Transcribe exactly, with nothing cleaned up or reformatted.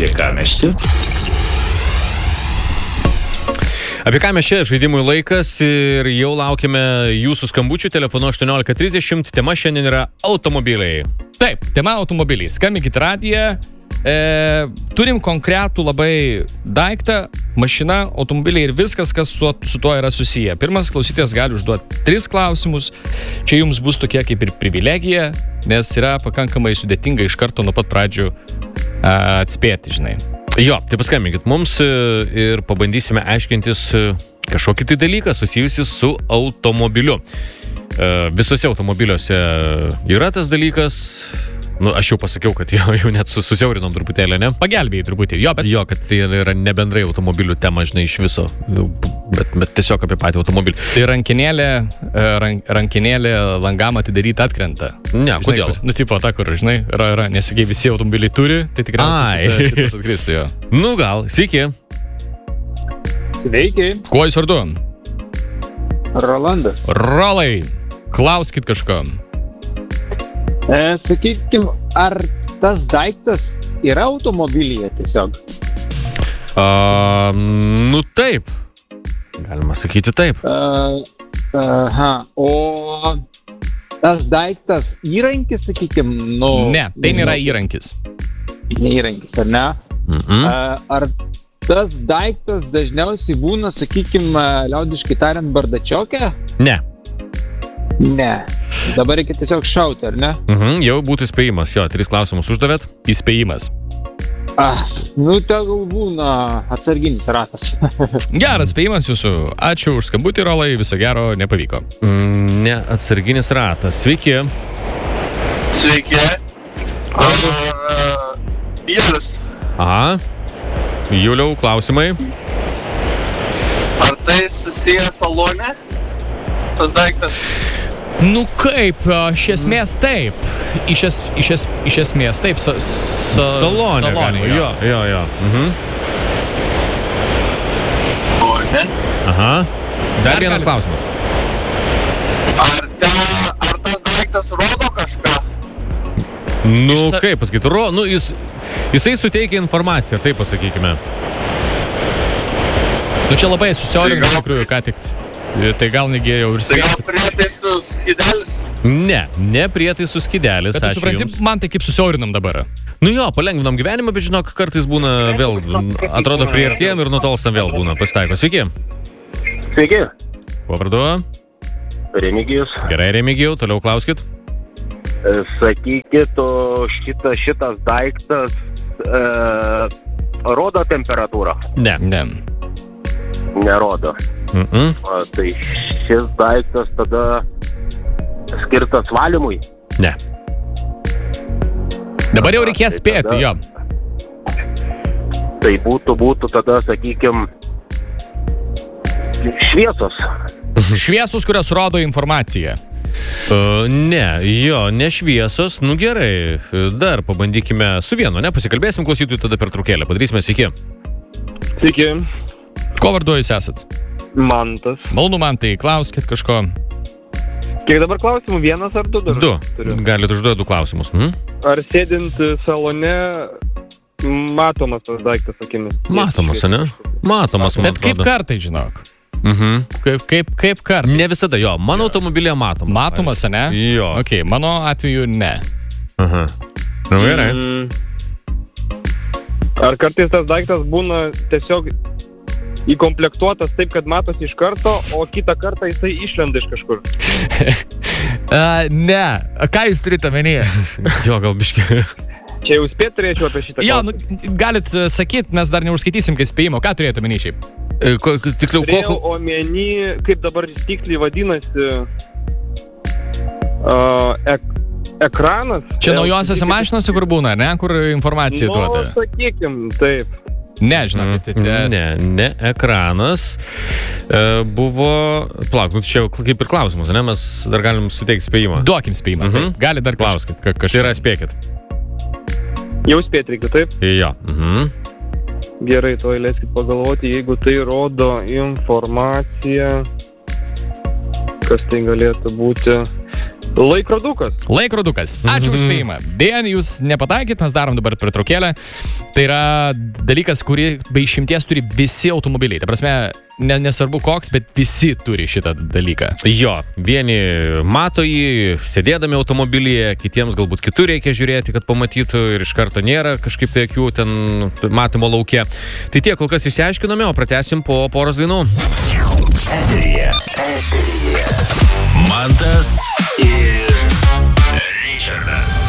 Apie ką mes čia? Apie ką mes čia? Žaidimui laikas ir jau laukiame jūsų skambučių telefonu aštuoniolika trisdešimt. Tema šiandien yra automobiliai. Taip, tema automobiliai. Skambinkit radiją. E, turim konkretų labai daiktą, mašina, automobiliai ir viskas, kas su, su tuo yra susiję. Pirmas klausytojas gali užduoti tris klausimus. Čia jums bus tokia kaip ir privilegija, nes yra pakankamai sudėtinga iš karto nuo pat pradžių a, atspėti, žinai. Jo, tai paskambinkit mums ir pabandysime aiškintis kažkokį tai dalyką susijusį su automobiliu. Visose automobiliuose yra tas dalykas. Nu, aš jau pasakiau, kad jau, jau net susiaurinom truputėlį, ne? Pagelbėjai truputį, jo, bet... Jo, kad tai yra ne bendrai automobilių tema, žinai, iš viso, bet, bet tiesiog apie patį automobilį. Tai rankinėlė, rank, rankinėlė langam atidaryti atkrenta. Ne, žinai, kodėl? Kur, nu, tipo, ta, kur, žinai, yra, yra, nesakai, visi automobiliai turi, tai tikriausiai šita, šitas atkristų, jo. Nu, gal, sveiki. Sveiki. Kuo jūs vardu? Rolandas. Rolai, klauskit kažko. E, sakykim, ar tas daiktas yra automobilyje tiesiog? Uh, nu taip. Galima sakyti taip. Uh, aha, o tas daiktas įrankis, sakykim, nu... Ne, tai nėra įrankis. Ne įrankis, ar ne? Mhm. Uh, ar tas daiktas dažniausiai būna, sakykim, liaudiškai tariant, bardačioke? Ne. Ne. Dabar reikia tiesiog šauti, ar ne? Mhm, jau būtų įspėjimas. Jo, tris klausimus uždavėt. Įspėjimas. Ah, nu, tegul būna atsarginis ratas. Geras spėjimas jūsų. Ačiū už skambutį, Rolai. Viso gero, nepavyko. Mm, ne, atsarginis ratas. Sveiki. Sveiki. Ar... Julius. Aha. Juliau, klausimai. Ar tai susijęs salone? Tas daiktas? Nu kaip, iš esmės taip. Iš, es, iš, es, iš esmės taip. Sa, sa, Salonė. salonė, Jo, jo, jo. Mhm. Salone. Aha. Dar Dar vienas gali- klausimas. Ar, te, ar tas daiktas rodo kažką? Nu, Išsa- kaip pasakyti, ro, nu, jis, jisai suteikia informaciją, taip pasakykime. Nu čia labai susiaurinta iš tikrųjų, ką tik. Tai gal negi jau ir Tai gal spėsit. prietaisų skydelis? Ne, ne prietaisų skydelis, Bet tu ačiū supranti, jums. man tai kaip susiaurinam dabar. Nu jo, palengvinam gyvenimą, bet žinok, kartais būna vėl, atrodo, priartėjom ir nutolstam vėl būna, pasitaiko. Sveiki. Sveiki. Kuo vardu? Remigijus. Gerai, Remigijau, toliau klauskit. Sakykit, o šita, šitas daiktas e, rodo temperatūrą? Ne. Ne. Nerodo. Mm-mm. A, tai šis daiktas tada skirtas valymui? Ne. Dabar jau reikės spėti, jo. Tai būtų, būtų tada, sakykim, šviesos. Šviesus, kurios rodo informaciją. Uh, ne, jo, ne šviesos, nu gerai, dar pabandykime su vienu, ne, pasikalbėsim klausytojų tada per trukėlę, padarysime, sveiki. Sveiki, Ko vardu jūs esat? Mantas. Malonu man tai, klauskit kažko. Kiek dabar klausimų? Vienas ar du dar? Du, turiu? galit užduoti du klausimus. Mhm. Ar sėdint salone matomas tas daiktas akimis? Matomas, ne? Matomas, man Bet kaip atrodo. kartai, žinok. Mhm. Kaip, kaip, kaip kartai. Ne visada, jo, mano automobilėje matomas. Matomas, ne? Jo. Ok, mano atveju ne. Aha. Nu gerai. Mm. Ar kartais tas daiktas būna tiesiog įkomplektuotas taip, kad matosi iš karto, o kitą kartą jisai išlenda iš kažkur? Uh, ne. Ką jūs turite menyje? Jo, gal biški. Čia jau spėt turėčiau apie šitą Jo, nu, klausimą. galit uh, sakyt, mes dar neužskaitysim, kai spėjimo. Ką turėtų menį šiaip? E, ko- Tiksliau, Turėjau kokiu... omeny, kaip dabar tiksliai vadinasi, uh, ek, ekranas. Čia naujosiose mašinose, kur būna, ne? Kur informaciją Nu, duoda. sakykim, taip. Ne, žinokit. Mm, tai- Ne, ne ekranas. E, buvo... Plauk, nu, čia jau kaip ir klausimas, ne? Mes dar galim suteikti spėjimą. Duokim spėjimą. Mhm. Mhm. Gali dar Klauskit, kažkaip. Tai yra spėkit. Jau spėt reikia, taip? Jo. Mhm. Gerai, to leiskit pagalvoti, jeigu tai rodo informaciją, kas tai galėtų būti. Laikrodukas. Laikrodukas. Ačiū už spėjimą. Deja, jūs nepataikėt, mes darom dabar pertraukėlę. Tai yra dalykas, kurį be išimties turi visi automobiliai. Ta prasme, ne, nesvarbu koks, bet visi turi šitą dalyką. Jo, vieni mato jį, sėdėdami automobilyje, kitiems galbūt kitur reikia žiūrėti, kad pamatytų ir iš karto nėra kažkaip tai akių ten matymo lauke. Tai tiek, kol kas išsiaiškinome, o pratęsim po poros dainų. Eteryje. Eteryje. Mantas ir Richardas.